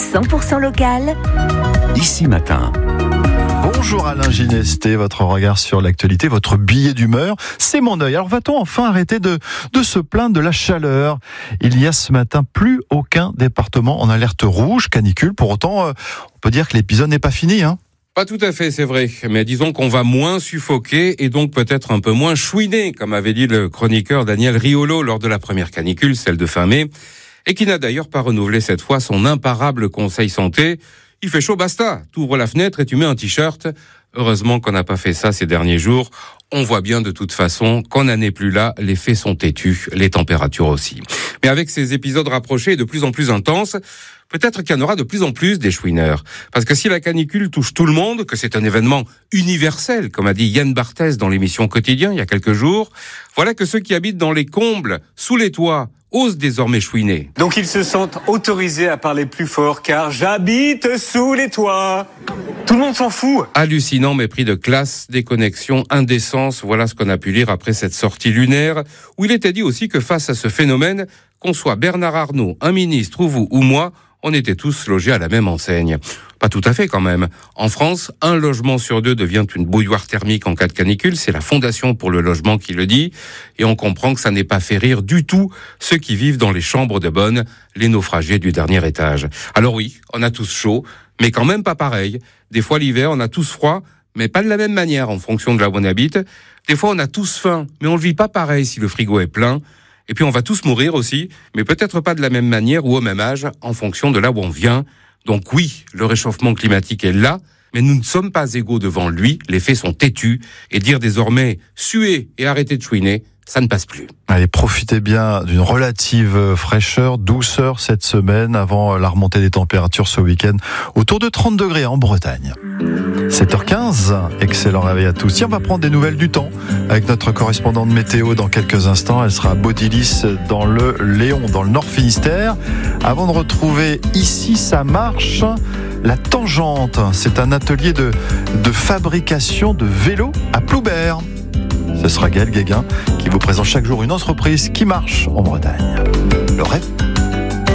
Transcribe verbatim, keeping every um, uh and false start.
cent pour cent local. Ici Matin. Bonjour Alain Ginesté, votre regard sur l'actualité, votre billet d'humeur, c'est mon œil. Alors va-t-on enfin arrêter de, de se plaindre de la chaleur ? Il y a ce matin plus aucun département en alerte rouge, canicule. Pour autant, euh, on peut dire que l'épisode n'est pas fini, hein ? Pas tout à fait, c'est vrai. Mais disons qu'on va moins suffoquer et donc peut-être un peu moins chouiner, comme avait dit le chroniqueur Daniel Riolo lors de la première canicule, celle de fin mai, et qui n'a d'ailleurs pas renouvelé cette fois son imparable conseil santé. Il fait chaud, basta. T'ouvres la fenêtre et tu mets un t-shirt. Heureusement qu'on n'a pas fait ça ces derniers jours. On voit bien de toute façon qu'on n'en est plus là. Les faits sont têtus, les températures aussi. Mais avec ces épisodes rapprochés et de plus en plus intenses, peut-être qu'il y en aura de plus en plus des chouineurs. Parce que si la canicule touche tout le monde, que c'est un événement universel, comme a dit Yann Barthès dans l'émission Quotidien il y a quelques jours, voilà que ceux qui habitent dans les combles, sous les toits, osent désormais chouiner. Donc ils se sentent autorisés à parler plus fort car j'habite sous les toits. Tout le monde s'en fout. Hallucinant, mépris de classe, déconnexion, indécence, voilà ce qu'on a pu lire après cette sortie lunaire, où il était dit aussi que face à ce phénomène, qu'on soit Bernard Arnault, un ministre ou vous ou moi, on était tous logés à la même enseigne. Pas tout à fait quand même. En France, un logement sur deux devient une bouilloire thermique en cas de canicule. C'est la Fondation pour le logement qui le dit. Et on comprend que ça n'est pas fait rire du tout ceux qui vivent dans les chambres de bonne, les naufragés du dernier étage. Alors oui, on a tous chaud, mais quand même pas pareil. Des fois l'hiver, on a tous froid, mais pas de la même manière en fonction de là où on habite. Des fois on a tous faim, mais on le vit pas pareil si le frigo est plein. Et puis on va tous mourir aussi, mais peut-être pas de la même manière ou au même âge, en fonction de là où on vient. Donc oui, le réchauffement climatique est là, mais nous ne sommes pas égaux devant lui, les faits sont têtus, et dire désormais « suez et arrêtez de chouiner », ça ne passe plus. Allez, profitez bien d'une relative fraîcheur, douceur cette semaine, avant la remontée des températures ce week-end, autour de trente degrés en Bretagne. sept heures quinze, excellent réveil à tous. Tiens, on va prendre des nouvelles du temps avec notre correspondante météo dans quelques instants. Elle sera à Baudilis dans le Léon, dans le Nord Finistère. Avant de retrouver Ici ça marche, la Tangente. C'est un atelier de, de fabrication de vélos à Ploubert. Ce sera Gaël Guéguin qui vous présente chaque jour une entreprise qui marche en Bretagne. Le rêve.